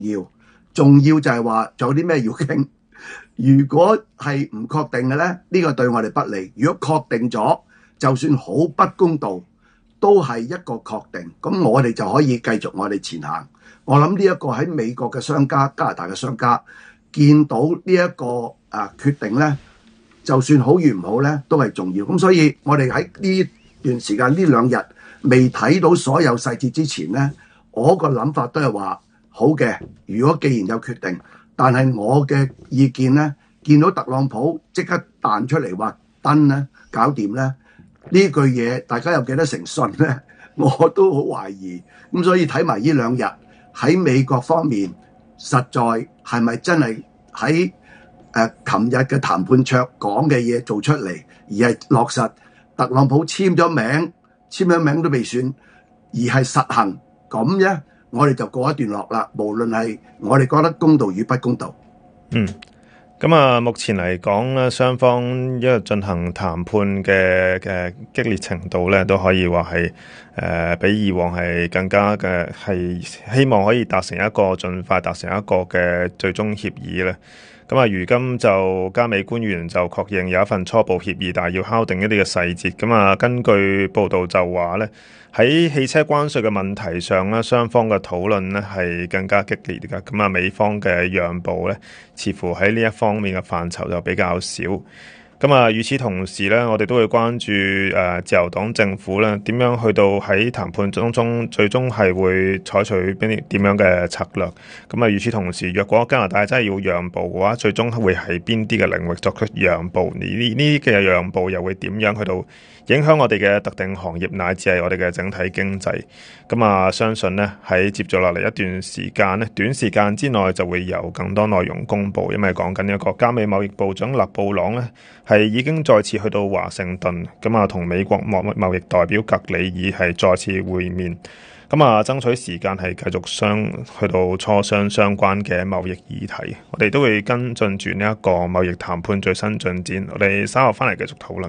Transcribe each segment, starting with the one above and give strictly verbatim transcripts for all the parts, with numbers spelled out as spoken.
要，重要就係話仲有啲咩要傾。如果係唔確定嘅咧，呢、呢個對我哋不利。如果確定咗，就算好不公道，都係一個確定。咁我哋就可以繼續我哋前行。我諗呢一個喺美國嘅商家、加拿大嘅商家見到呢、呢、一個啊決定咧，就算好與唔好咧，都係重要。咁所以我哋喺呢段時間呢兩日未睇到所有細節之前咧，我個諗法都係話好嘅。如果既然有決定，但係我嘅意見咧，見到特朗普即刻彈出嚟話登咧搞掂咧，呢句嘢大家有幾多成信咧？我都好懷疑。咁所以睇埋呢兩日喺美國方面，實在係咪真係喺誒琴日嘅談判桌講嘅嘢做出嚟，而係落實特朗普簽咗名，簽咗名都未算，而係實行咁咧？我哋就過一段落啦，無論係我哋覺得公道與不公道。 嗯，咁啊，目前嚟講咧，雙方一個進行談判嘅嘅激烈程度咧，都可以話係誒比以往係更加嘅係希望可以達成一個盡快達成一個嘅最終協議咧。咁啊，如今就加美官員就確認有一份初步協議，但係要敲定一啲嘅細節。咁啊，根據報道就話咧，喺汽車關稅嘅問題上咧，雙方嘅討論咧係更加激烈㗎。咁啊，美方嘅讓步咧，似乎喺呢一方面嘅範疇就比較少。咁啊，與此同時咧，我哋都會關注誒、呃、自由黨政府咧點樣去到喺談判當中最終係會採取邊啲點樣嘅策略。咁啊，與此同時，若果加拿大真係要讓步嘅話，最終會喺邊啲嘅領域作出讓步？呢呢啲嘅讓步又會點樣去到影響我哋嘅特定行業乃至係我哋嘅整體經濟？咁啊，相信呢喺接住落嚟一段時間呢，短時間之內就會有更多內容公布，因為講緊一個加美貿易部長勒布朗呢係已經再次去到華盛頓，咁啊同美國貿貿易代表格里爾係再次會面，咁啊爭取時間係繼續商去到磋商相關嘅貿易議題。我哋都會跟進住呢一個貿易談判最新進展，我哋稍後翻嚟繼續討論。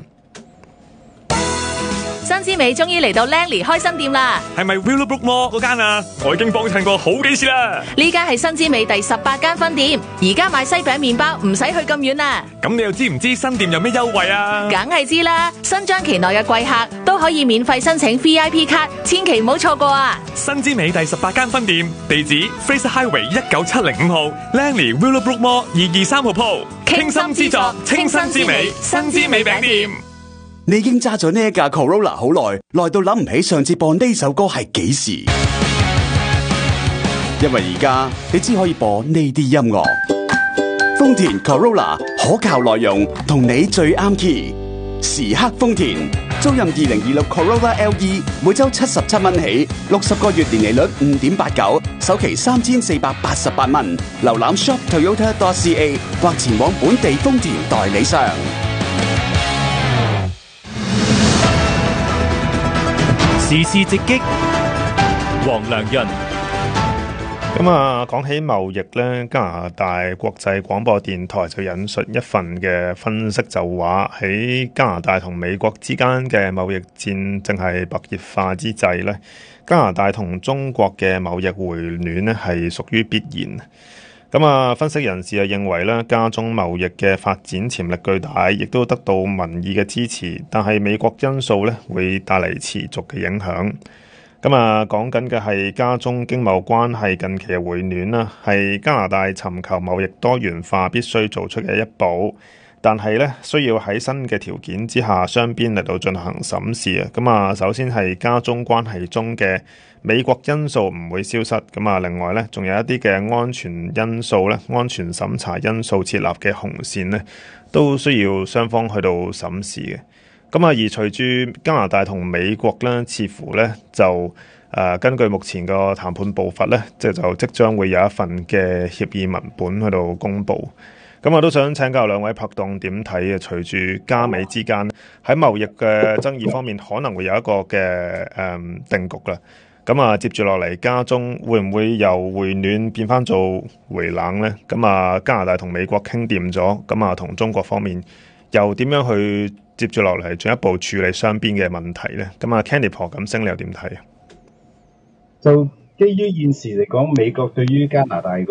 新之美終於嚟到 Langley 開心店啦， 係咪 Willowbrook Mall 嗰間啊？我已經幫襯過好幾次啦。 呢間係新之美第十八間分店，而家買西餅麵包唔使去咁遠啦。 咁你又知唔知新店有咩優惠啊？ 梗係知啦，新張期內嘅貴客都可以免費申請 V I P 卡，千祈唔好錯過啊！ 新之美第十八間分店，地址 Fraser Highway 一九七零五號 Langley Willowbrook Mall 二二三號鋪，傾心之作，清新之美，新之美餅店。 你已經揸咗呢一架 Corolla 好耐，耐到諗唔起上次播呢首歌係幾時？因為而家你只可以播呢啲音樂。豐田 Corolla 可靠內容，同你最啱 key。時刻豐田，租賃二零二六 Corolla L E， 每周七十七蚊起，六十個月年利率五點八九，首期三千四百八十八蚊。瀏覽 shop toyota dot c a 或前往本地豐田代理商。 時事直擊，黃良潤。 咁啊，講起貿易咧，加拿大國際廣播電台就引述一份嘅分析，就話喺加拿大同美國之間嘅貿易戰正係白熱化之際咧，加拿大同中國嘅貿易回暖咧係屬於必然。咁啊，分析人士啊認為咧，加中貿易嘅發展潛力巨大，亦都得到民意嘅支持，但係美國因素咧會帶嚟持續嘅影響。咁啊，講緊嘅係加中經貿關係近期嘅回暖啦，係加拿大尋求貿易多元化必須做出嘅一步。但係咧，需要喺新嘅條件之下，雙邊嚟到進行審視啊。咁啊，首先係加中關係中嘅美國因素唔會消失。咁啊，另外咧，仲有一啲嘅安全因素咧，安全審查因素設立嘅紅線咧，都需要雙方去到審視嘅。咁啊，而隨住加拿大同美國咧，似乎咧就誒、呃、根據目前個談判步伐咧，即係就即將會有一份嘅協議文本去到公佈。咁我都想請教兩位拍檔點睇啊？隨住加美之間喺貿易嘅爭議方面，可能會有一個嘅誒、嗯、定局啦。咁啊，接住落嚟，加中會唔會由回暖變翻做回冷呢？咁啊，加拿大同美國傾掂咗，咁啊，同中國方面又點樣去接住落嚟進一步處理雙邊嘅問題呢？咁啊 ，Candy 婆咁升，你又點睇啊？ 就基於現時嚟講，美國對於加拿大